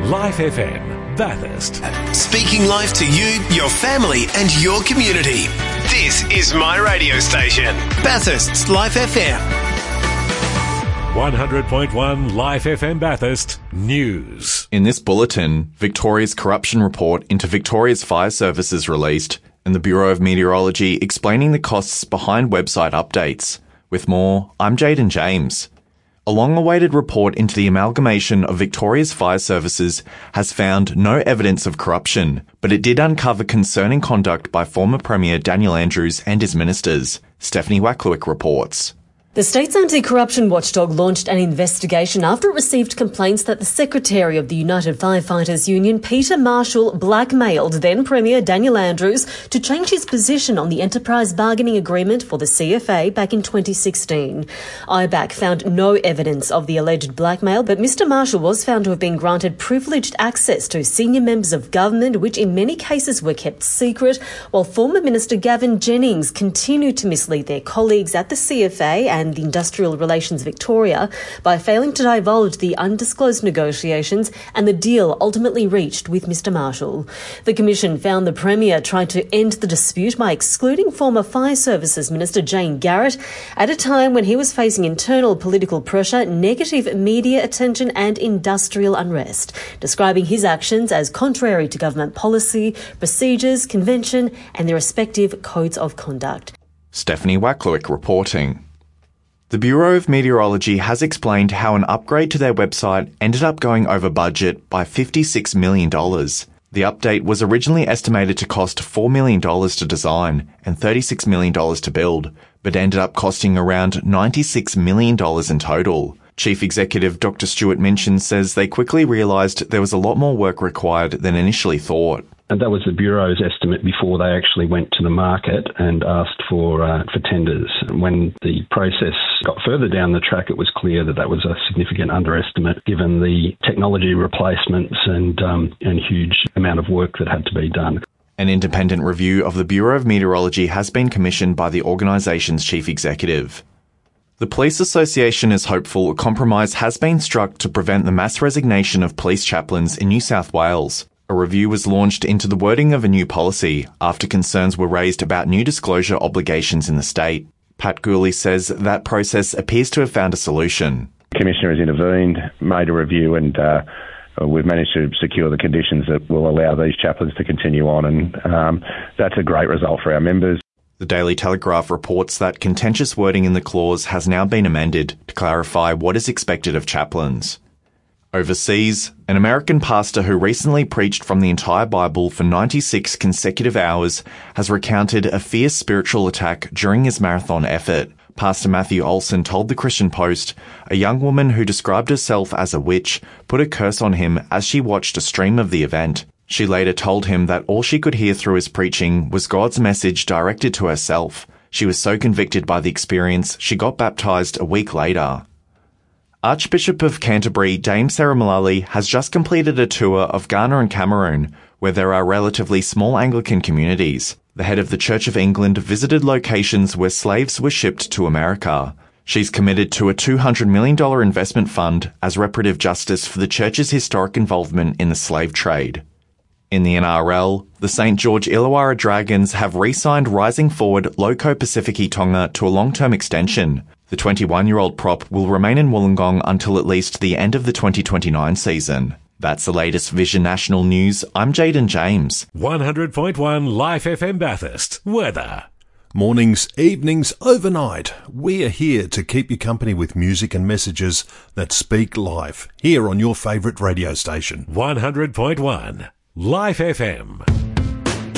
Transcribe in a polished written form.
Life FM, Bathurst. Speaking life to you, your family and your community. This is my radio station, Bathurst's Life FM. 100.1 Life FM Bathurst News. In this bulletin, Victoria's corruption report into Victoria's fire services released, and the Bureau of Meteorology explaining the costs behind website updates. With more, I'm Jaden James. A long-awaited report into the amalgamation of Victoria's fire services has found no evidence of corruption, but it did uncover concerning conduct by former Premier Daniel Andrews and his ministers. Stephanie Wacklewick reports. The state's anti-corruption watchdog launched an investigation after it received complaints that the Secretary of the United Firefighters Union, Peter Marshall, blackmailed then Premier Daniel Andrews to change his position on the enterprise bargaining agreement for the CFA back in 2016. IBAC found no evidence of the alleged blackmail, but Mr Marshall was found to have been granted privileged access to senior members of government, which in many cases were kept secret, while former Minister Gavin Jennings continued to mislead their colleagues at the CFA and the Industrial Relations Victoria by failing to divulge the undisclosed negotiations and the deal ultimately reached with Mr Marshall. The Commission found the Premier tried to end the dispute by excluding former Fire Services Minister Jane Garrett at a time when he was facing internal political pressure, negative media attention and industrial unrest, describing his actions as contrary to government policy, procedures, convention and their respective codes of conduct. Stephanie Wacklewick reporting. The Bureau of Meteorology has explained how an upgrade to their website ended up going over budget by $56 million. The update was originally estimated to cost $4 million to design and $36 million to build, but ended up costing around $96 million in total. Chief Executive Dr. Stuart Minchin says they quickly realised there was a lot more work required than initially thought. And that was the Bureau's estimate before they actually went to the market and asked for tenders. When the process got further down the track, it was clear that was a significant underestimate given the technology replacements and huge amount of work that had to be done. An independent review of the Bureau of Meteorology has been commissioned by the organisation's chief executive. The Police Association is hopeful a compromise has been struck to prevent the mass resignation of police chaplains in New South Wales. A review was launched into the wording of a new policy after concerns were raised about new disclosure obligations in the state. Pat Gooley says that process appears to have found a solution. The Commissioner has intervened, made a review, and we've managed to secure the conditions that will allow these chaplains to continue on, and that's a great result for our members. The Daily Telegraph reports that contentious wording in the clause has now been amended to clarify what is expected of chaplains. Overseas, an American pastor who recently preached from the entire Bible for 96 consecutive hours has recounted a fierce spiritual attack during his marathon effort. Pastor Matthew Olson told the Christian Post a young woman who described herself as a witch put a curse on him as she watched a stream of the event. She later told him that all she could hear through his preaching was God's message directed to herself. She was so convicted by the experience, she got baptized a week later. Archbishop of Canterbury, Dame Sarah Mullally, has just completed a tour of Ghana and Cameroon, where there are relatively small Anglican communities. The head of the Church of England visited locations where slaves were shipped to America. She's committed to a $200 million investment fund as reparative justice for the Church's historic involvement in the slave trade. In the NRL, the St George Illawarra Dragons have re-signed rising forward Loco Pacifici Tonga to a long-term extension. The 21-year-old prop will remain in Wollongong until at least the end of the 2029 season. That's the latest Vision National News. I'm Jaden James. 100.1 Life FM Bathurst. Weather. Mornings, evenings, overnight, we are here to keep you company with music and messages that speak life, here on your favourite radio station. 100.1 Life FM.